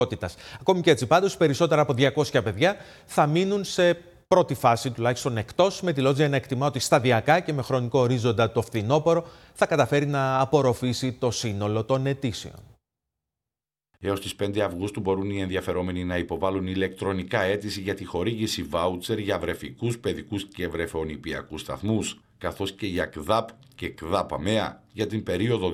Ακόμη και έτσι πάντως, περισσότερα από 200 παιδιά θα μείνουν σε πρώτη φάση τουλάχιστον εκτός, με τη Λότζια να εκτιμά ότι σταδιακά και με χρονικό ορίζοντα το φθινόπωρο θα καταφέρει να απορροφήσει το σύνολο των αιτήσεων. Έως τις 5 Αυγούστου μπορούν οι ενδιαφερόμενοι να υποβάλουν ηλεκτρονικά αίτηση για τη χορήγηση βάουτσερ για βρεφικούς, παιδικούς και βρεφονηπιακούς σταθμούς, καθώς και για ΚΔΑΠ και ΚΔΑΠ ΑΜΕΑ για την περίοδο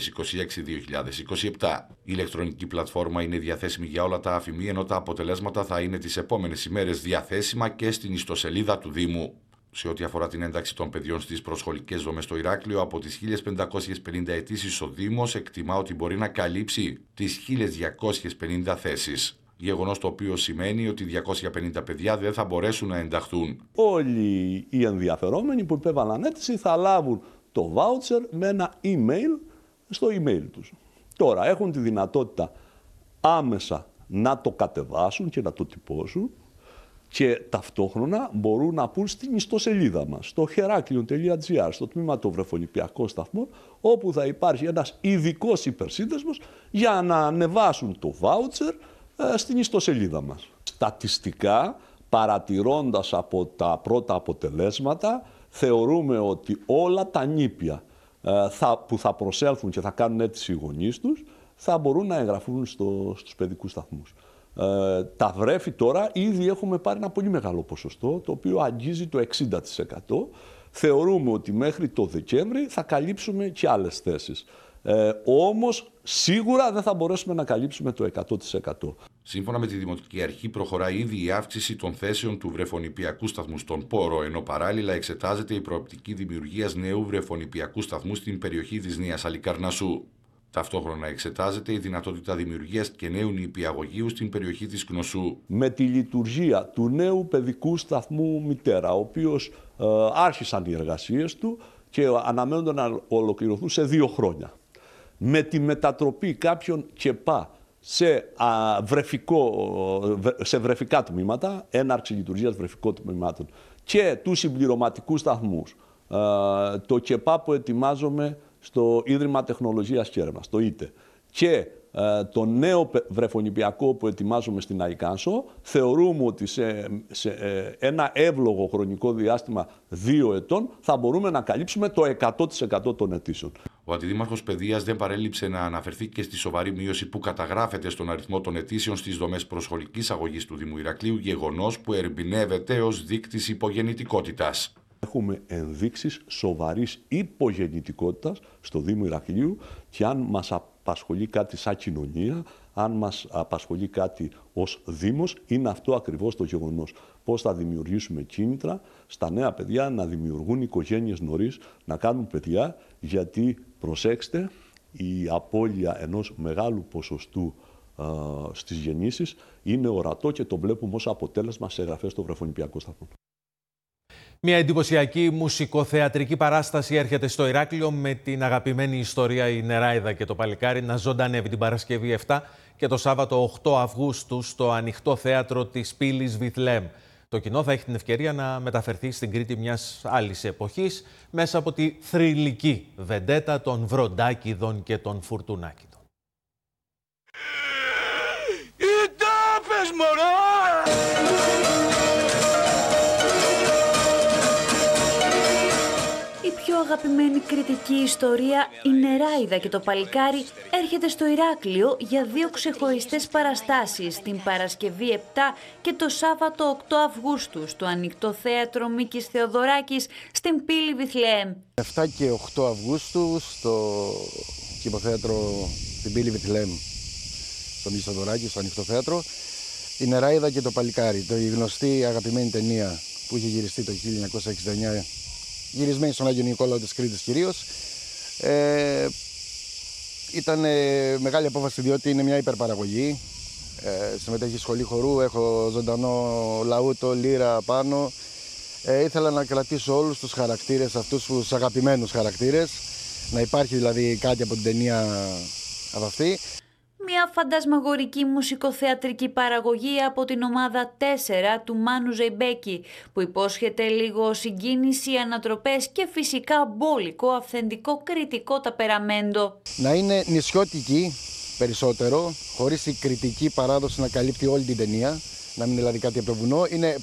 2026-2027. Η ηλεκτρονική πλατφόρμα είναι διαθέσιμη για όλα τα αφημί, ενώ τα αποτελέσματα θα είναι τις επόμενες ημέρες διαθέσιμα και στην ιστοσελίδα του Δήμου. Σε ό,τι αφορά την ένταξη των παιδιών στις προσχολικές δομές στο Ηράκλειο, από τις 1.550 αιτήσεις ο Δήμος εκτιμά ότι μπορεί να καλύψει τις 1.250 θέσεις. Γεγονός το οποίο σημαίνει ότι 250 παιδιά δεν θα μπορέσουν να ενταχθούν. Όλοι οι ενδιαφερόμενοι που υπέβαλαν αίτηση θα λάβουν το voucher με ένα email στο email τους. Τώρα έχουν τη δυνατότητα άμεσα να το κατεβάσουν και να το τυπώσουν, και ταυτόχρονα μπορούν να πούν στην ιστοσελίδα μας, στο heraklion.gr, στο τμήμα των βρεφονηπιακών σταθμών, όπου θα υπάρχει ένας ειδικός υπερσύνδεσμος για να ανεβάσουν το voucher στην ιστοσελίδα μας. Στατιστικά, παρατηρώντας από τα πρώτα αποτελέσματα, θεωρούμε ότι όλα τα νήπια που θα προσέλθουν και θα κάνουν αίτηση οι γονείς τους, θα μπορούν να εγγραφούν στους παιδικούς σταθμούς. Τα βρέφη τώρα ήδη έχουμε πάρει ένα πολύ μεγάλο ποσοστό, το οποίο αγγίζει το 60%. Θεωρούμε ότι μέχρι το Δεκέμβρη θα καλύψουμε και άλλες θέσεις. Όμως σίγουρα δεν θα μπορέσουμε να καλύψουμε το 100%. Σύμφωνα με τη Δημοτική Αρχή, προχωράει ήδη η αύξηση των θέσεων του βρεφονηπιακού σταθμού στον Πόρο, ενώ παράλληλα εξετάζεται η προοπτική δημιουργίας νέου βρεφονηπιακού σταθμού στην περιοχή της Νέας Αλικαρνασσού. Ταυτόχρονα εξετάζεται η δυνατότητα δημιουργίας και νέου νηπιαγωγείου στην περιοχή της Κνωσού. Με τη λειτουργία του νέου παιδικού σταθμού Μητέρα, ο οποίος άρχισαν οι εργασίες του και αναμένονται να ολοκληρωθούν σε 2 χρόνια. Με τη μετατροπή κάποιων ΚΕΠΑ σε βρεφικά τμήματα, έναρξη λειτουργίας βρεφικών τμήματων, και του συμπληρωματικού σταθμούς, το ΚΕΠΑ που ετοιμάζομαι στο Ίδρυμα Τεχνολογίας και Έρευνας, το ΙΤΕ, και το νέο βρεφονηπιακό που ετοιμάζουμε στην Αϊκάνσο, θεωρούμε ότι σε ένα εύλογο χρονικό διάστημα 2 ετών θα μπορούμε να καλύψουμε το 100% των αιτήσεων. Ο Αντιδήμαρχος Παιδείας δεν παρέλειψε να αναφερθεί και στη σοβαρή μείωση που καταγράφεται στον αριθμό των αιτήσεων στις δομές προσχολικής αγωγής του Δήμου Ηρακλείου, γεγονός που ερμηνεύεται ως δείκτης υπογεννητικότητας. Έχουμε ενδείξεις σοβαρής υπογεννητικότητας στο Δήμο Ηρακλείου, και αν μας απασχολεί κάτι σαν κοινωνία, αν μας απασχολεί κάτι ως Δήμος, είναι αυτό ακριβώς το γεγονός. Πώς θα δημιουργήσουμε κίνητρα στα νέα παιδιά να δημιουργούν οικογένειες νωρίς, να κάνουν παιδιά, γιατί προσέξτε, η απώλεια ενός μεγάλου ποσοστού στις γεννήσεις είναι ορατό και το βλέπουμε ως αποτέλεσμα σε εγγραφές στο βρεφονηπιακό σταθμό. Μια εντυπωσιακή μουσικοθεατρική παράσταση έρχεται στο Ηράκλειο, με την αγαπημένη ιστορία «Η Νεράιδα και το Παλικάρι» να ζωντανεύει την Παρασκευή 7 και το Σάββατο 8 Αυγούστου στο Ανοιχτό Θέατρο της Πύλης Βιθλεέμ. Το κοινό θα έχει την ευκαιρία να μεταφερθεί στην Κρήτη μιας άλλης εποχής μέσα από τη θρυλική βεντέτα των Βροντάκηδων και των Φουρτουνάκηδων. Αγαπημένη κριτική ιστορία, η Νεράιδα και το Παλικάρι, έρχεται στο Ηράκλειο για 2 ξεχωριστές παραστάσεις, την Παρασκευή 7 και το Σάββατο 8 Αυγούστου στο Ανοιχτό Θέατρο Μίκης Θεοδωράκης στην Πύλη Βιθλεέμ. 7 και 8 Αυγούστου στο Κηποθέατρο στην Πύλη Βιθλεέμ, στο Μίκης Θεοδωράκης, στο Ανοιχτό Θέατρο, η Νεράιδα και το Παλικάρι, η γνωστή αγαπημένη ταινία που είχε γυριστεί το 1969, γυρισμένη στον Άγιο Νικόλαο της Κρήτης κυρίως. Ήταν μεγάλη απόφαση, διότι είναι μια υπερπαραγωγή. Συμμετέχει η σχολή χορού, έχω ζωντανό λαούτο, λύρα πάνω. Ήθελα να κρατήσω όλους τους χαρακτήρες αυτούς, τους αγαπημένους χαρακτήρες. Να υπάρχει δηλαδή κάτι από την ταινία από αυτή. Μια φαντασμαγορική μουσικοθεατρική παραγωγή από την ομάδα 4 του Μάνου Ζεϊμπέκη, που υπόσχεται λίγο συγκίνηση, ανατροπές και φυσικά μπόλικο, αυθεντικό κριτικό ταπεραμέντο. Να είναι νησιώτικη περισσότερο, χωρίς η κριτική παράδοση να καλύπτει όλη την ταινία, να μην είναι δηλαδή κάτι από το βουνό. Είναι